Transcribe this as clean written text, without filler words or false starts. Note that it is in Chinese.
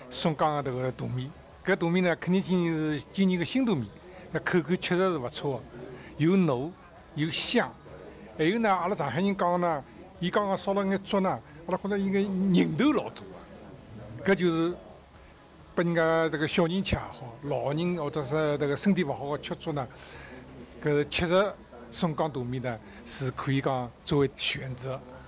松江的这个大米，搿大米呢肯定是今年的新大米，那口感确实是不错，有糯有香，还有呢，阿拉上海人讲呢，伊刚刚烧了眼粥呢，阿拉觉得伊个人头老多啊，搿就是拨人家这个小人吃也好，老人或者是这个身体勿好的吃粥呢，搿确实松江大米呢是可以讲作为选择。